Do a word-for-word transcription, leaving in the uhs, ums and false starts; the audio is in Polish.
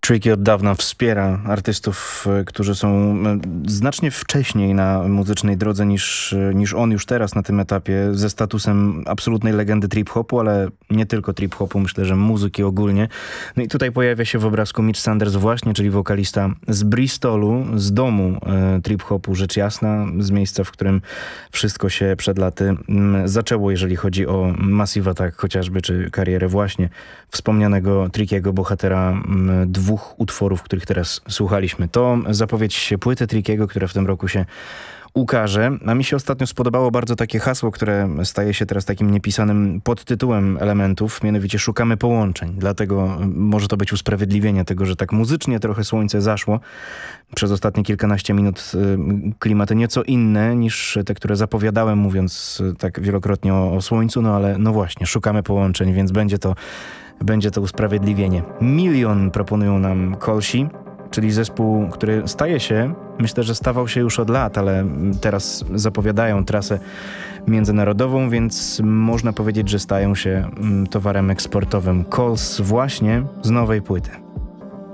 Tricky od dawna wspiera artystów, którzy są znacznie wcześniej na muzycznej drodze niż, niż on już teraz na tym etapie, ze statusem absolutnej legendy trip-hopu, ale nie tylko trip-hopu, myślę, że muzyki ogólnie. No i tutaj pojawia się w obrazku Mitch Sanders właśnie, czyli wokalista z Bristolu, z domu e, trip-hopu, rzecz jasna, z miejsca, w którym wszystko się przed laty m, zaczęło, jeżeli chodzi o Massive Attack chociażby, czy karierę właśnie wspomnianego Trickiego, bohatera m, dwóch utworów, których teraz słuchaliśmy. To zapowiedź płyty Trickiego, która w tym roku się ukaże. A mi się ostatnio spodobało bardzo takie hasło, które staje się teraz takim niepisanym podtytułem elementów, mianowicie szukamy połączeń. Dlatego może to być usprawiedliwienie tego, że tak muzycznie trochę słońce zaszło. Przez ostatnie kilkanaście minut klimaty nieco inne niż te, które zapowiadałem, mówiąc tak wielokrotnie o, o słońcu, no ale no właśnie, szukamy połączeń, więc będzie to Będzie to usprawiedliwienie. Milion proponują nam Kolsi, czyli zespół, który staje się, myślę, że stawał się już od lat, ale teraz zapowiadają trasę międzynarodową, więc można powiedzieć, że stają się towarem eksportowym. Cols właśnie z nowej płyty.